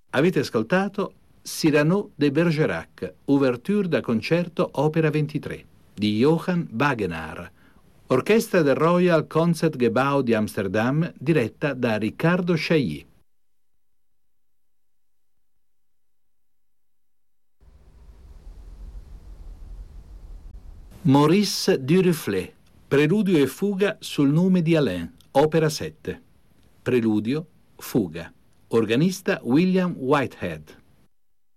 Avete ascoltato Cyrano de Bergerac, Ouverture da concerto opera 23 di Johann Wagenaar, orchestra del Royal Concertgebouw di Amsterdam, diretta da Riccardo Chailly. Maurice Duruflé, Preludio e fuga sul nome di Alain, opera 7. Preludio, fuga. Organista William Whitehead.